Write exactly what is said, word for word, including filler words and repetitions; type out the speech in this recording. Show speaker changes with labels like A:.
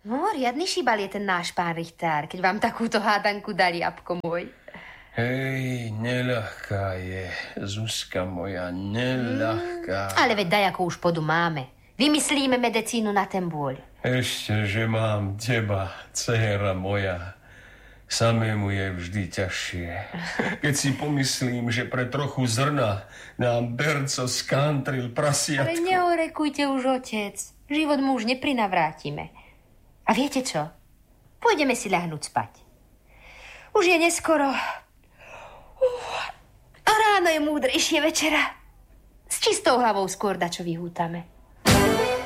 A: No, riadny šibal je ten náš pán Richtár, keď vám takúto hádanku dali, Apko môj.
B: Hej, neľahká je, Zuzka moja, neľahká.
A: Mm, ale veď dajakú už podu máme. Vymyslíme medicínu na ten bôľ.
B: Ešte, že mám teba, dcéra moja. Samému je vždy ťažšie. Keď si pomyslím, že pre trochu zrna nám Berco skantril prasiatko.
A: Ale neorekujte už, otec. Život mu už neprinavrátime. A viete čo? Pôjdeme si ľahnúť spať. Už je neskoro. Uh, a ráno je múdrejšie večera. S čistou hlavou skôr dačo vyhútame.